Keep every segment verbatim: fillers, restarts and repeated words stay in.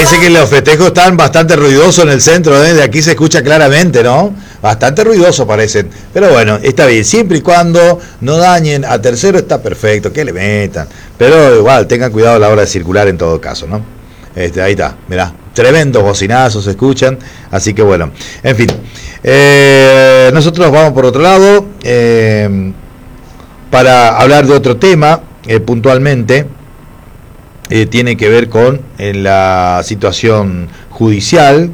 parece que los festejos están bastante ruidosos en el centro, ¿eh? De aquí se escucha claramente, ¿no? Bastante ruidoso parecen. Pero bueno, está bien, siempre y cuando no dañen a tercero está perfecto, que le metan. Pero igual, tengan cuidado a la hora de circular en todo caso, ¿no? Este, ahí está, mirá, tremendos bocinazos se escuchan, así que bueno, en fin. Eh, nosotros vamos por otro lado, eh, para hablar de otro tema, eh, puntualmente. Eh, tiene que ver con en la situación judicial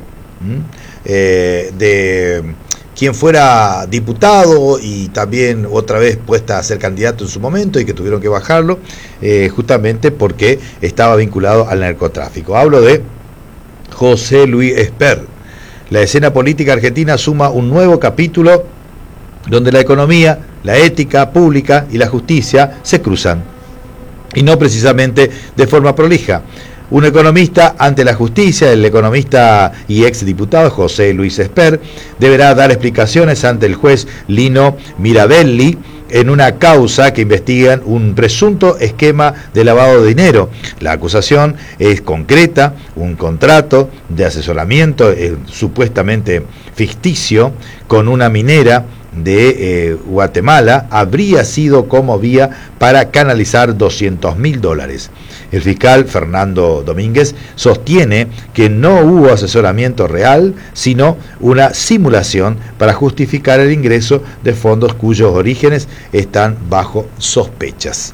eh, de quien fuera diputado y también otra vez puesta a ser candidato en su momento y que tuvieron que bajarlo eh, justamente porque estaba vinculado al narcotráfico. Hablo de José Luis Esper. La escena política argentina suma un nuevo capítulo donde la economía, la ética pública y la justicia se cruzan. Y no precisamente de forma prolija. Un economista ante la justicia, el economista y exdiputado José Luis Esper, deberá dar explicaciones ante el juez Lino Mirabelli en una causa que investigan un presunto esquema de lavado de dinero. La acusación es concreta, un contrato de asesoramiento eh, supuestamente ficticio con una minera de eh, Guatemala habría sido como vía para canalizar doscientos mil dólares. El fiscal Fernando Domínguez sostiene que no hubo asesoramiento real, sino una simulación para justificar el ingreso de fondos cuyos orígenes están bajo sospechas.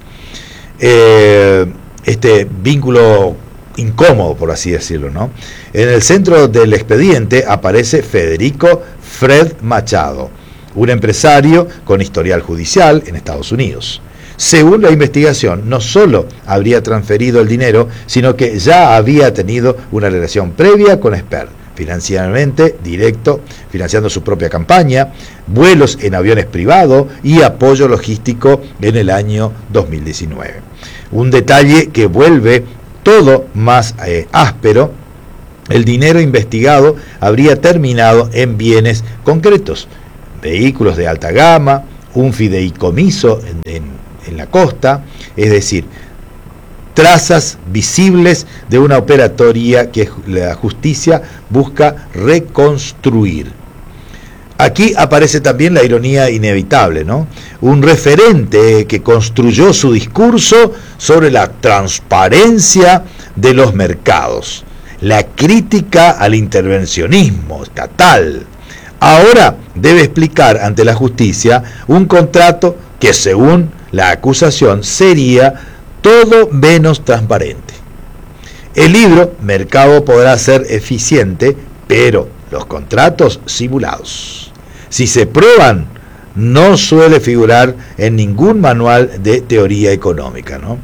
Eh, este vínculo incómodo, por así decirlo, ¿no? En el centro del expediente aparece Federico Fred Machado, un empresario con historial judicial en Estados Unidos. Según la investigación, no solo habría transferido el dinero, sino que ya había tenido una relación previa con Esper, financieramente directo, financiando su propia campaña, vuelos en aviones privados y apoyo logístico en el año dos mil diecinueve. Un detalle que vuelve todo más eh, áspero: el dinero investigado habría terminado en bienes concretos, vehículos de alta gama, un fideicomiso en, en, en la costa, es decir, trazas visibles de una operatoria que la justicia busca reconstruir. Aquí aparece también la ironía inevitable, ¿no? Un referente que construyó su discurso sobre la transparencia de los mercados, la crítica al intervencionismo estatal, ahora debe explicar ante la justicia un contrato que, según la acusación, sería todo menos transparente. El libro Mercado podrá ser eficiente, pero los contratos simulados, si se prueban, no suele figurar en ningún manual de teoría económica, ¿no?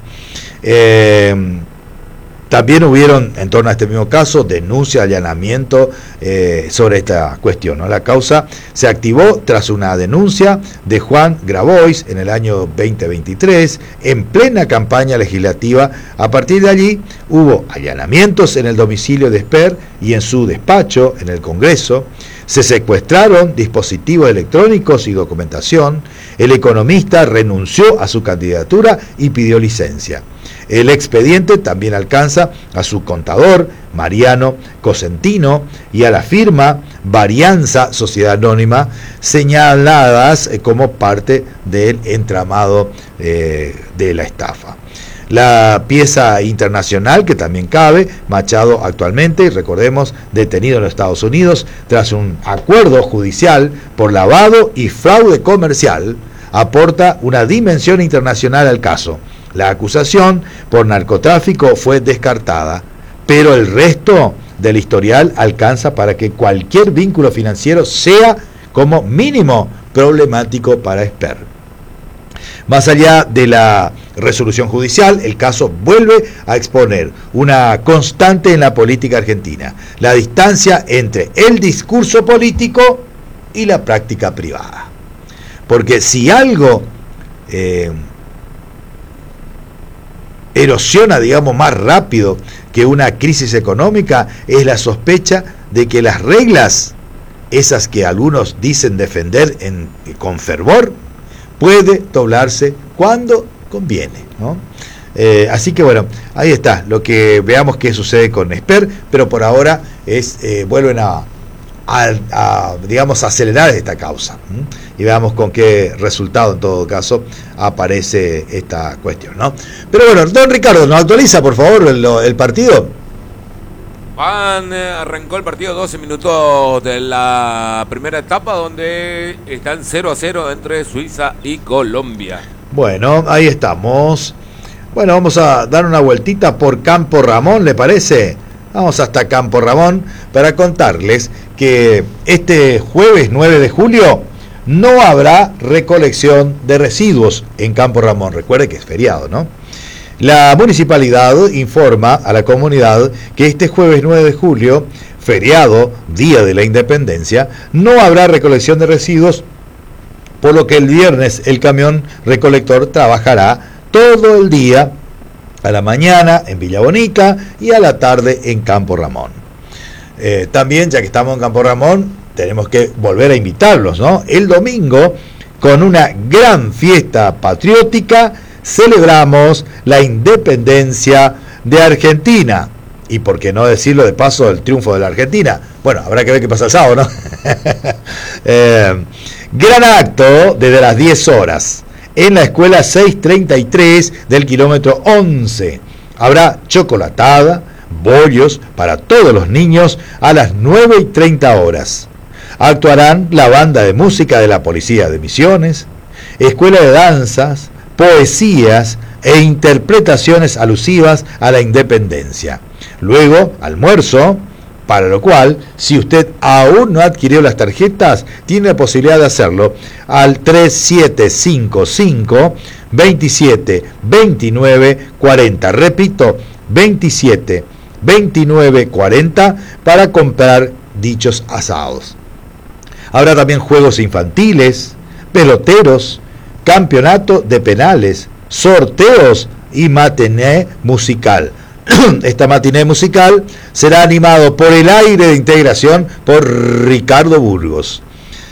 Eh, También hubieron, en torno a este mismo caso, denuncia, allanamiento eh, sobre esta cuestión, ¿no? La causa se activó tras una denuncia de Juan Grabois en el año veinte veintitrés, en plena campaña legislativa. A partir de allí hubo allanamientos en el domicilio de Esper y en su despacho en el Congreso. Se secuestraron dispositivos electrónicos y documentación. El economista renunció a su candidatura y pidió licencia. El expediente también alcanza a su contador, Mariano Cosentino, y a la firma Varianza Sociedad Anónima, señaladas como parte del entramado eh, de la estafa. La pieza internacional que también cabe, Machado actualmente, y recordemos, detenido en los Estados Unidos tras un acuerdo judicial por lavado y fraude comercial, aporta una dimensión internacional al caso. La acusación por narcotráfico fue descartada, pero el resto del historial alcanza para que cualquier vínculo financiero sea como mínimo problemático para Esper. Más allá de la resolución judicial, el caso vuelve a exponer una constante en la política argentina: la distancia entre el discurso político y la práctica privada. Porque si algo eh, erosiona, digamos, más rápido que una crisis económica, es la sospecha de que las reglas, esas que algunos dicen defender en, con fervor, puede doblarse cuando conviene, ¿no? Eh, así que bueno, ahí está, lo que veamos qué sucede con Esper, pero por ahora es eh, vuelven a, a, a, digamos, acelerar esta causa. ¿m? Y veamos con qué resultado en todo caso aparece esta cuestión, ¿no? Pero bueno, don Ricardo, ¿nos actualiza por favor el, el partido? Van, eh, arrancó el partido doce minutos de la primera etapa, donde están cero a cero entre Suiza y Colombia. Bueno, ahí estamos. Bueno, vamos a dar una vueltita por Campo Ramón, ¿le parece? Vamos hasta Campo Ramón para contarles que este jueves nueve de julio no habrá recolección de residuos en Campo Ramón. Recuerde que es feriado, ¿no? La municipalidad informa a la comunidad que este jueves nueve de julio, feriado, Día de la Independencia, no habrá recolección de residuos, por lo que el viernes el camión recolector trabajará todo el día, a la mañana en Villa Bonita y a la tarde en Campo Ramón. Eh, también, ya que estamos en Campo Ramón, tenemos que volver a invitarlos, ¿no? El domingo, con una gran fiesta patriótica, celebramos la independencia de Argentina. Y por qué no decirlo de paso, el triunfo de la Argentina. Bueno, habrá que ver qué pasa el sábado, ¿no? eh, gran acto desde las diez horas. En la escuela seiscientos treinta y tres del kilómetro once. Habrá chocolatada, bollos para todos los niños a las nueve y treinta horas. Actuarán la banda de música de la Policía de Misiones, escuela de danzas, poesías e interpretaciones alusivas a la independencia. Luego, almuerzo, para lo cual, si usted aún no adquirió las tarjetas, tiene la posibilidad de hacerlo al tres siete cinco cinco, veintisiete, veintinueve, cuarenta. Repito, veintisiete, veintinueve, cuarenta para comprar dichos asados. Habrá también juegos infantiles, peloteros, campeonato de penales, sorteos y matiné musical. Esta matiné musical será animado por el aire de integración por Ricardo Burgos.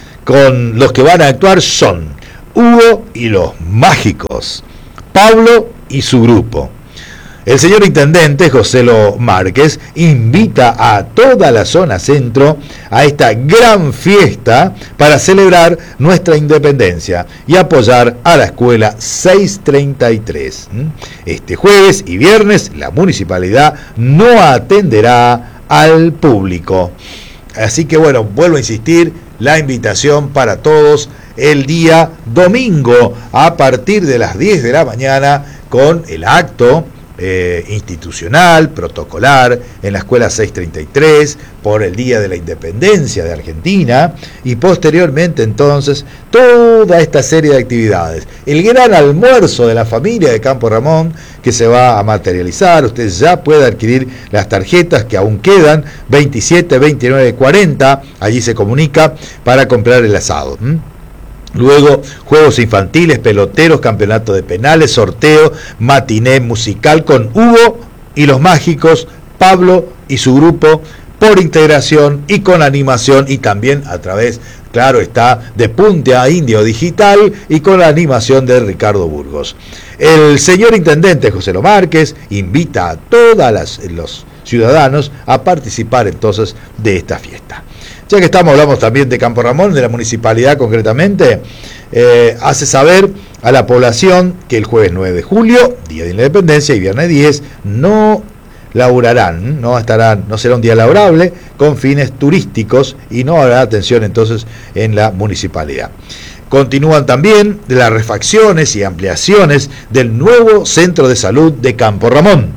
Con los que van a actuar son Hugo y los Mágicos, Pablo y su grupo. El señor intendente José Lo Márquez invita a toda la zona centro a esta gran fiesta para celebrar nuestra independencia y apoyar a la escuela seiscientos treinta y tres. Este jueves y viernes la municipalidad no atenderá al público. Así que bueno, vuelvo a insistir, la invitación para todos el día domingo a partir de las diez de la mañana con el acto Eh, institucional, protocolar, en la escuela seiscientos treinta y tres, por el Día de la Independencia de Argentina, y posteriormente entonces toda esta serie de actividades. El gran almuerzo de la familia de Campo Ramón, que se va a materializar. Usted ya puede adquirir las tarjetas que aún quedan, veintisiete, veintinueve, cuarenta, allí se comunica para comprar el asado. ¿Mm? Luego, juegos infantiles, peloteros, campeonato de penales, sorteo, matiné musical con Hugo y los Mágicos, Pablo y su grupo, por integración y con animación, y también a través, claro está, de Punte a Indio Digital y con la animación de Ricardo Burgos. El señor intendente José Lo Márquez invita a todos los ciudadanos a participar entonces de esta fiesta. Ya que estamos, hablamos también de Campo Ramón, de la municipalidad concretamente, eh, hace saber a la población que el jueves nueve de julio, Día de la Independencia, y viernes diez, no laburarán, no estarán, no será un día laborable con fines turísticos y no habrá atención entonces en la municipalidad. Continúan también las refacciones y ampliaciones del nuevo centro de salud de Campo Ramón.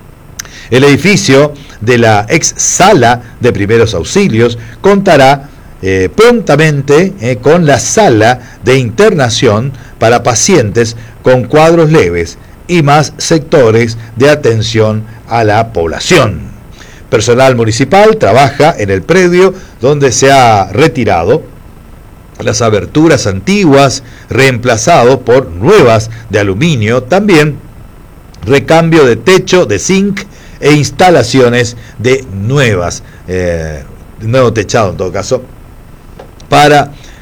El edificio de la ex sala de primeros auxilios contará eh, prontamente eh, con la sala de internación para pacientes con cuadros leves y más sectores de atención a la población. Personal municipal trabaja en el predio donde se ha retirado las aberturas antiguas, reemplazado por nuevas de aluminio, también recambio de techo de zinc e instalaciones de nuevas, eh, nuevo techado en todo caso, para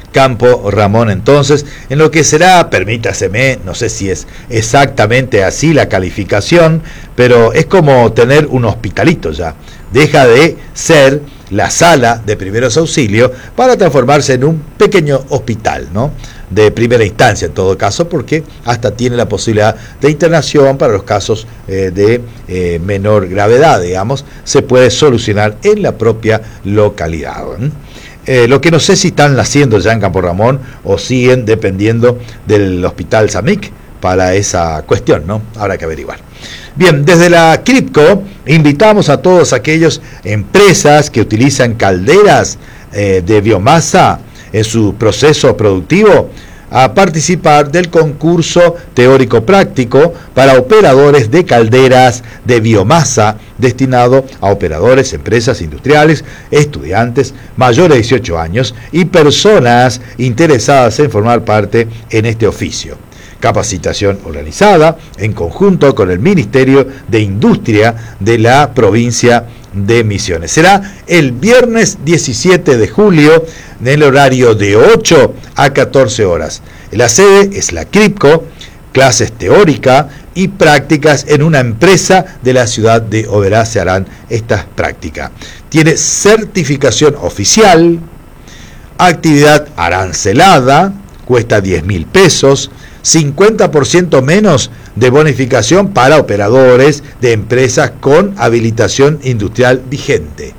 Campo Ramón entonces, en lo que será, permítaseme, no sé si es exactamente así la calificación, pero es como tener un hospitalito ya. Deja de ser la sala de primeros auxilios para transformarse en un pequeño hospital, ¿no? De primera instancia en todo caso, porque hasta tiene la posibilidad de internación para los casos eh, de eh, menor gravedad, digamos, se puede solucionar en la propia localidad, ¿eh? Eh, lo que no sé si están haciendo ya en Campo Ramón o siguen dependiendo del Hospital Samic para esa cuestión, ¿no? Habrá que averiguar. Bien, desde la Cripco invitamos a todos aquellos empresas que utilizan calderas eh, de biomasa en su proceso productivo a participar del concurso teórico práctico para operadores de calderas de biomasa destinado a operadores, empresas industriales, estudiantes mayores de dieciocho años y personas interesadas en formar parte en este oficio. Capacitación organizada en conjunto con el Ministerio de Industria de la provincia de Misiones. Será el viernes diecisiete de julio en el horario de ocho a catorce horas. La sede es la Cripco, clases teóricas y prácticas en una empresa de la ciudad de Oberá se harán estas prácticas. Tiene certificación oficial, actividad arancelada, cuesta diez mil pesos, cincuenta por ciento menos de bonificación para operadores de empresas con habilitación industrial vigente.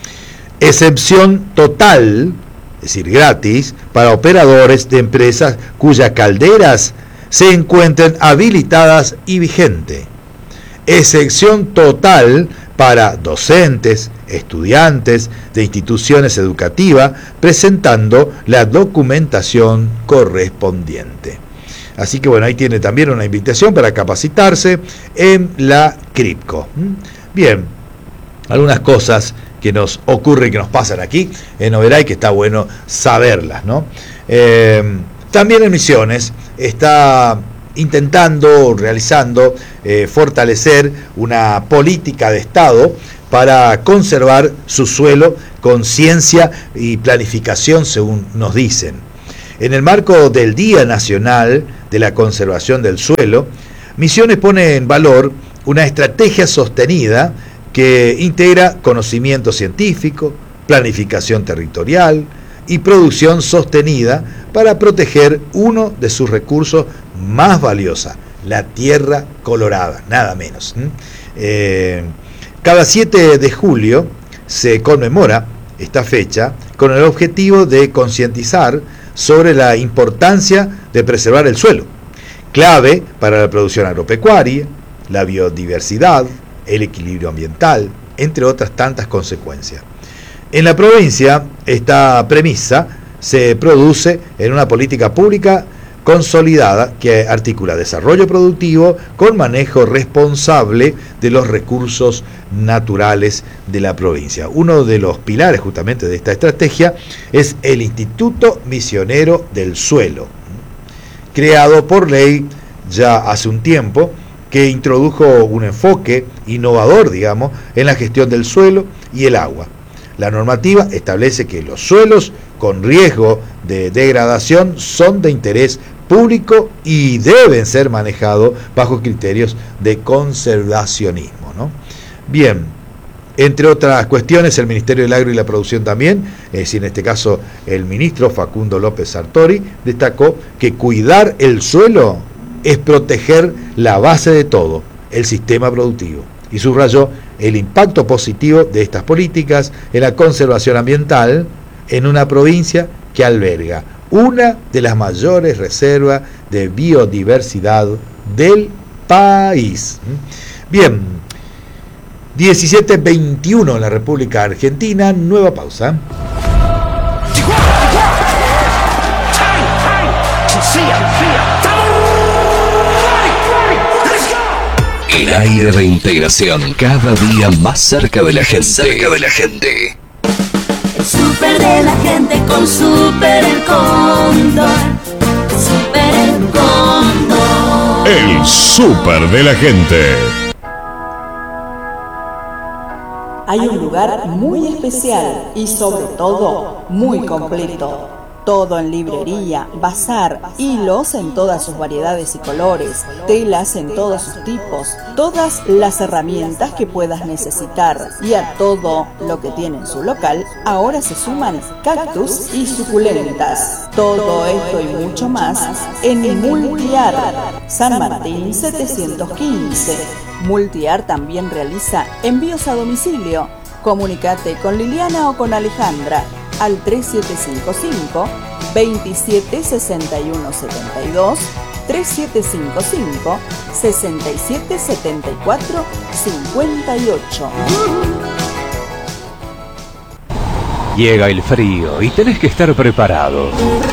Excepción total, es decir, gratis, para operadores de empresas cuyas calderas se encuentren habilitadas y vigente. Excepción total para docentes, estudiantes de instituciones educativas presentando la documentación correspondiente. Así que bueno, ahí tiene también una invitación para capacitarse en la Cripco. Bien, algunas cosas que nos ocurren, que nos pasan aquí en Oberá y que está bueno saberlas, ¿no? Eh, también en Misiones está intentando, realizando, eh, fortalecer una política de Estado para conservar su suelo con ciencia y planificación, según nos dicen. En el marco del Día Nacional de la Conservación del Suelo, Misiones pone en valor una estrategia sostenida que integra conocimiento científico, planificación territorial y producción sostenida para proteger uno de sus recursos más valiosos, la tierra colorada, nada menos. Eh, cada siete de julio se conmemora esta fecha con el objetivo de concientizar sobre la importancia de preservar el suelo, clave para la producción agropecuaria, la biodiversidad, el equilibrio ambiental, entre otras tantas consecuencias. En la provincia, esta premisa se produce en una política pública consolidada que articula desarrollo productivo con manejo responsable de los recursos naturales de la provincia. Uno de los pilares justamente de esta estrategia es el Instituto Misionero del Suelo, creado por ley ya hace un tiempo, que introdujo un enfoque innovador, digamos, en la gestión del suelo y el agua. La normativa establece que los suelos con riesgo de degradación son de interés público y deben ser manejados bajo criterios de conservacionismo, ¿no? Bien, entre otras cuestiones, el Ministerio del Agro y la Producción también, es decir, en este caso el ministro Facundo López Sartori, destacó que cuidar el suelo es proteger la base de todo, el sistema productivo, y subrayó el impacto positivo de estas políticas en la conservación ambiental en una provincia que alberga una de las mayores reservas de biodiversidad del país. Bien, diecisiete veintiuno en la República Argentina, nueva pausa. El aire de integración, cada día más cerca de la gente. Cerca de la gente. El súper de la gente con Super El Cóndor. Super El Cóndor. El súper de la gente. Hay un lugar muy especial y sobre todo muy completo. Todo en librería, bazar, hilos en todas sus variedades y colores, telas en todos sus tipos, todas las herramientas que puedas necesitar. Y a todo lo que tiene en su local, ahora se suman cactus y suculentas. Todo esto y mucho más en Multiart, San Martín setecientos quince. Multiart también realiza envíos a domicilio. Comunicate con Liliana o con Alejandra al tres siete cinco cinco, veintisiete sesenta y uno setenta y dos, tres siete cinco cinco, sesenta y siete setenta y cuatro cincuenta y ocho. Llega el frío y tenés que estar preparado.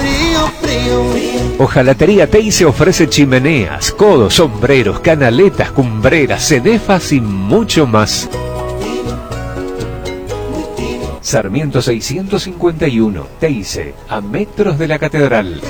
Hojalatería Teise ofrece chimeneas, codos, sombreros, canaletas, cumbreras, cenefas y mucho más. Sarmiento seiscientos cincuenta y uno, Teise, a metros de la catedral.